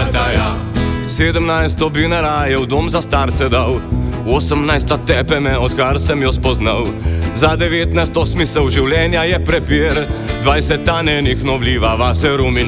brata, ja. 17 bi naraje v dom za starce dal, 18 tepe me, odkar sem jo spoznal. Za 19 smisel življenja je prepir, 20 nenih nobljiva vase rumin.